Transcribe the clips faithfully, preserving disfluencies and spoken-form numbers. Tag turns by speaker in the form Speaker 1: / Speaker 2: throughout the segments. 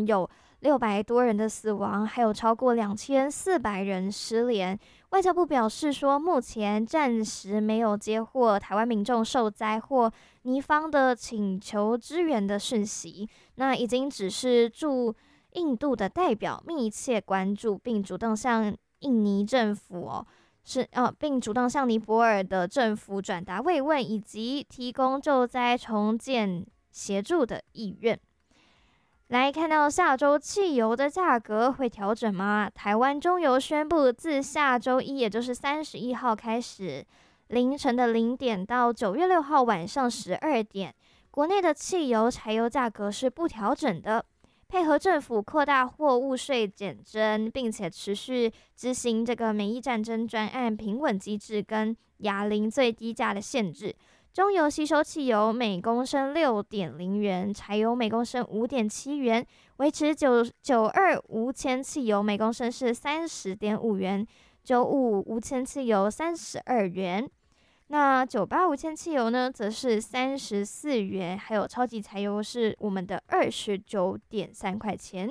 Speaker 1: 有六百多人的死亡，还有超过两千四百人失联。外交部表示说，目前暂时没有接获台湾民众受灾或尼方的请求支援的讯息，那已经只是驻印度的代表密切关注，并主动向印尼政府哦。是呃，并主动向尼泊尔的政府转达慰问，以及提供救灾重建协助的意愿。来看到下周汽油的价格会调整吗？台湾中油宣布，自下周一，也就是三十一号开始，凌晨的零点到九月六号晚上十二点，国内的汽油、柴油价格是不调整的。配合政府扩大货物税减征，并且持续执行这个美伊战争专案平稳机制跟亚零最低价的限制。中油吸收汽油每公升六点零元，柴油每公升五点七元，维持九九二无铅汽油每公升是三十点五元，九五无铅汽油三十二元，那九八无铅汽油呢，则是三十四元，还有超级柴油是我们的二十九点三块钱。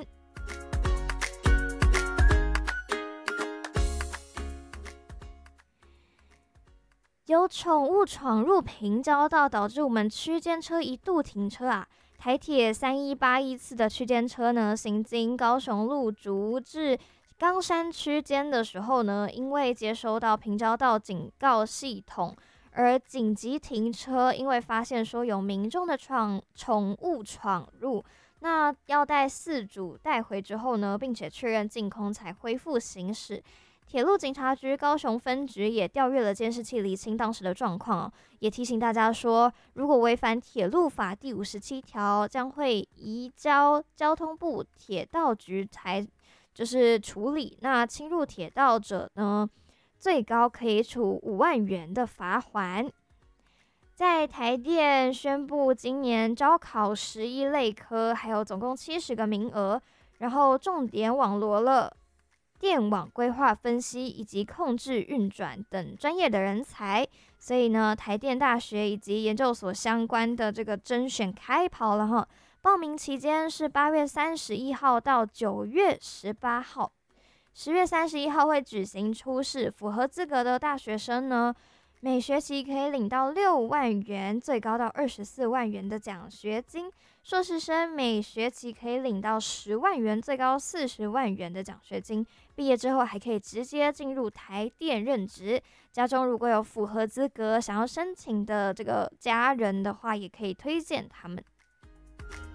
Speaker 1: 有宠物闯入平交道，导致我们区间车一度停车啊！台铁三一八一次的区间车呢，行经高雄路竹至冈山区间的时候呢，因为接收到平交道警告系统而紧急停车，因为发现说有民众的闯宠物闯入，那要带饲主带回之后呢，并且确认净空才恢复行驶。铁路警察局高雄分局也调阅了监视器，厘清当时的状况哦，也提醒大家说，如果违反铁路法第五十七条，将会移交交通部铁道局才就是处理。那侵入铁道者呢，最高可以处五万元的罚锾。在台电宣布今年招考十一类科，还有总共七十个名额，然后重点网罗了电网规划分析以及控制运转等专业的人才，所以呢，台电大学以及研究所相关的这个甄选开跑了哈。报名期间是八月三十一号到九月十八号，十月三十一号会举行初试，符合资格的大学生呢，每学期可以领到六万元，最高到二十四万元的奖学金。硕士生每学期可以领到十万元，最高四十万元的奖学金。毕业之后还可以直接进入台电任职。家中如果有符合资格想要申请的这个家人的话，也可以推荐他们。